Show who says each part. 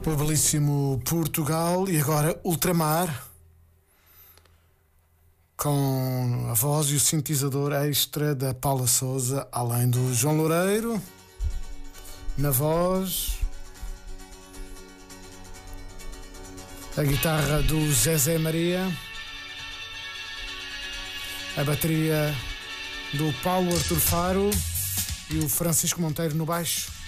Speaker 1: O belíssimo Portugal e agora Ultramar, com a voz e o sintetizador extra da Paula Sousa, além do João Loureiro na voz, a guitarra do Zezé Maria, a bateria do Paulo Artur Faro e o Francisco Monteiro no baixo.